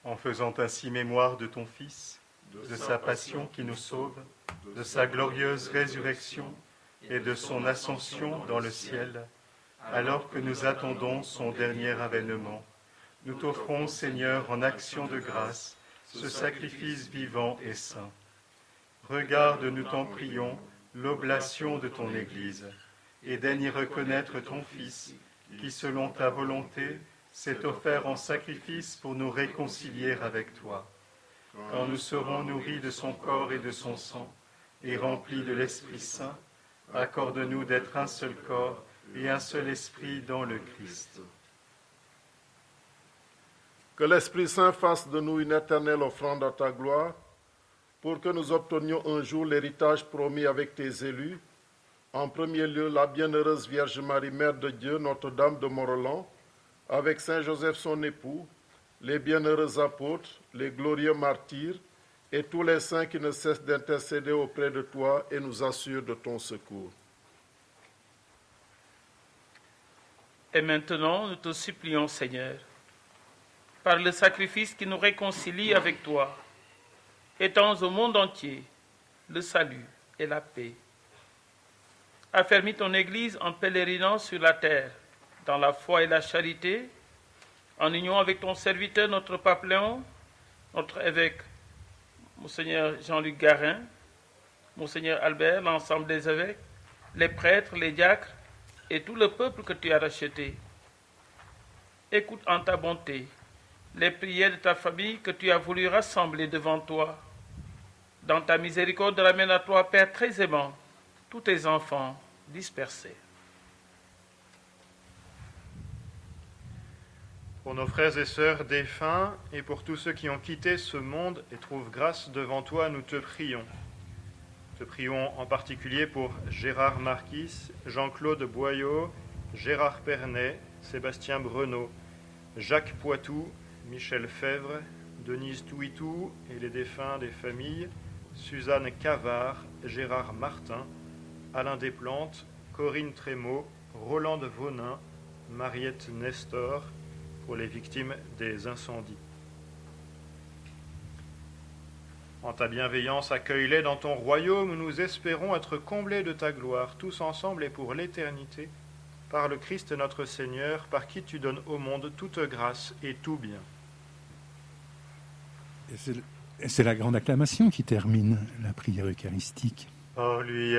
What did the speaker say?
en faisant ainsi mémoire de ton Fils, de sa passion qui nous sauve, de sa glorieuse résurrection et de son ascension dans le ciel, alors que nous attendons son dernier avènement. Nous t'offrons, Seigneur, en action de grâce, ce sacrifice vivant et saint. Regarde, nous t'en prions, l'oblation de ton Église, et daigne y reconnaître ton Fils, qui, selon ta volonté, s'est offert en sacrifice pour nous réconcilier avec toi. Quand nous serons nourris de son corps et de son sang, et remplis de l'Esprit Saint, accorde-nous d'être un seul corps et un seul esprit dans le Christ. Que l'Esprit Saint fasse de nous une éternelle offrande à ta gloire, pour que nous obtenions un jour l'héritage promis avec tes élus, en premier lieu la bienheureuse Vierge Marie, Mère de Dieu, Notre-Dame de Mont-Roland, avec Saint Joseph son époux, les bienheureux apôtres, les glorieux martyrs, et tous les saints qui ne cessent d'intercéder auprès de toi et nous assurent de ton secours. Et maintenant, nous te supplions, Seigneur, par le sacrifice qui nous réconcilie avec toi, étends au monde entier le salut et la paix. Affermis ton Église en pèlerinant sur la terre, dans la foi et la charité, en union avec ton serviteur, notre pape Léon, notre évêque, Monseigneur Jean-Luc Garin, Monseigneur Albert, l'ensemble des évêques, les prêtres, les diacres et tout le peuple que tu as racheté. Écoute en ta bonté les prières de ta famille que tu as voulu rassembler devant toi. Dans ta miséricorde, ramène à toi, Père très aimant, tous tes enfants dispersés. Pour nos frères et sœurs défunts et pour tous ceux qui ont quitté ce monde et trouvent grâce devant toi, nous te prions. Te prions en particulier pour Gérard Marquis, Jean-Claude Boyau, Gérard Pernet, Sébastien Breneau, Jacques Poitou, Michel Fèvre, Denise Touitou et les défunts des familles, Suzanne Cavard, Gérard Martin, Alain Desplantes, Corinne Trémaud, Roland de Vaunin, Mariette Nestor, pour les victimes des incendies. En ta bienveillance, accueille-les dans ton royaume où nous espérons être comblés de ta gloire, tous ensemble et pour l'éternité, par le Christ notre Seigneur, par qui tu donnes au monde toute grâce et tout bien. Et c'est la grande acclamation qui termine la prière eucharistique. Par lui,